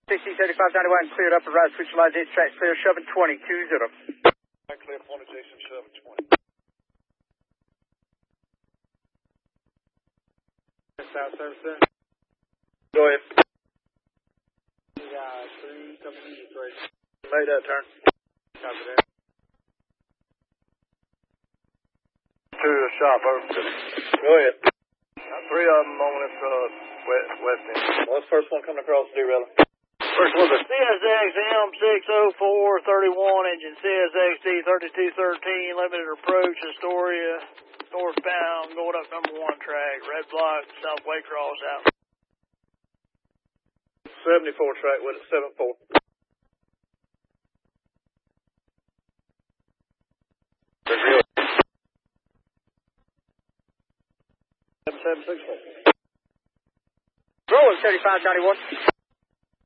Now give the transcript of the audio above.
603591 cleared up and right, switch line, ditch track clear, shoving 20, 20. Clear, point Jason, shoving 20. South service there. Go ahead. We got 3 coming to you, 3. Made that turn. Copy that. 2 to the shop, over. Go ahead. 3 of them on this west end. What's the first one coming across the derailleur? First one, the CSX M60431, engine CSXD 3213, limited approach, Astoria, northbound, going up number 1 track, red block, South Waycross out. 74 track with it, 74. 7764. Rolling 3591.